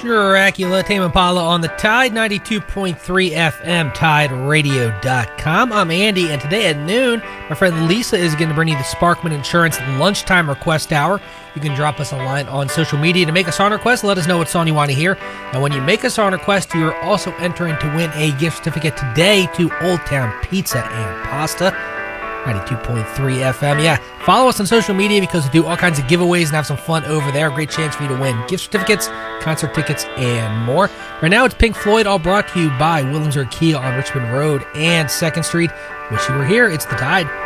Dracula, Tame Impala on the Tide 92.3 FM, TideRadio.com. I'm Andy, and today at noon, my friend Lisa is going to bring you the Sparkman Insurance Lunchtime Request Hour. You can drop us a line on social media to make a song request. Let us know what song you want to hear. And when you make a song request, you're also entering to win a gift certificate today to Old Town Pizza and Pasta. 92.3 FM. Yeah, follow us on social media because we do all kinds of giveaways and have some fun over there. Great chance for you to win gift certificates, concert tickets, and more. Right now, it's Pink Floyd, all brought to you by Williamsburg Kia on Richmond Road and 2nd Street. Wish you were here. It's The Tide.